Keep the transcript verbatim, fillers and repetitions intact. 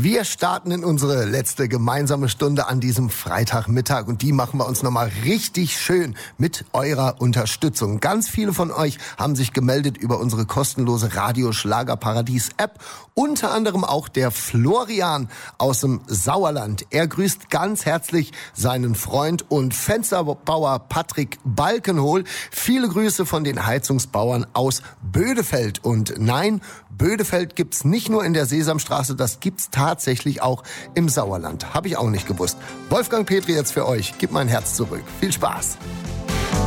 Wir starten in unsere letzte gemeinsame Stunde an diesem Freitagmittag und die machen wir uns nochmal richtig schön mit eurer Unterstützung. Ganz viele von euch haben sich gemeldet über unsere kostenlose Radio-Schlagerparadies-App. Unter anderem auch der Florian aus dem Sauerland. Er grüßt ganz herzlich seinen Freund und Fensterbauer Patrick Balkenhol. Viele Grüße von den Heizungsbauern aus Bödefeld. Und nein, Bödefeld gibt's nicht nur in der Sesamstraße, das gibt's tatsächlich auch im Sauerland. Habe ich auch nicht gewusst. Wolfgang Petri jetzt für euch. Gib mein Herz zurück. Viel Spaß.